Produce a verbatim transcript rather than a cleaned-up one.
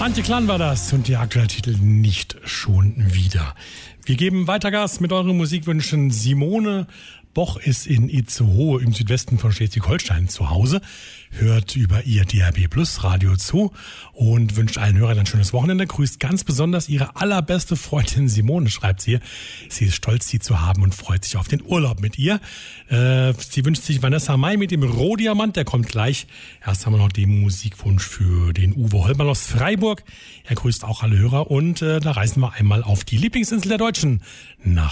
Antje Klan war das und der aktuelle Titel Nicht schon wieder. Wir geben weiter Gas mit euren Musikwünschen. Simone Boch ist in Itzehoe im Südwesten von Schleswig-Holstein zu Hause, hört über ihr D A B Plus Radio zu und wünscht allen Hörern ein schönes Wochenende. Grüßt ganz besonders ihre allerbeste Freundin Simone, schreibt sie. Sie ist stolz, sie zu haben und freut sich auf den Urlaub mit ihr. Äh, sie wünscht sich Vanessa Mai mit dem Rohdiamant, der kommt gleich. Erst haben wir noch den Musikwunsch für den Uwe Hollmann aus Freiburg. Er grüßt auch alle Hörer und äh, da reisen wir einmal auf die Lieblingsinsel der Deutschen nach